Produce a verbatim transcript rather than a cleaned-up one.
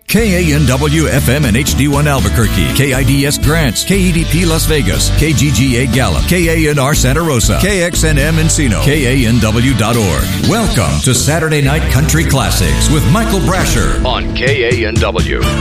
K A N W F M and H D one Albuquerque, K I D S Grants, K E D P Las Vegas, K G G A Gallup, K A N R Santa Rosa, K X N M Encino, K A N W dot org. Welcome to Saturday Night Country Classics with Michael Brasher on K A N W.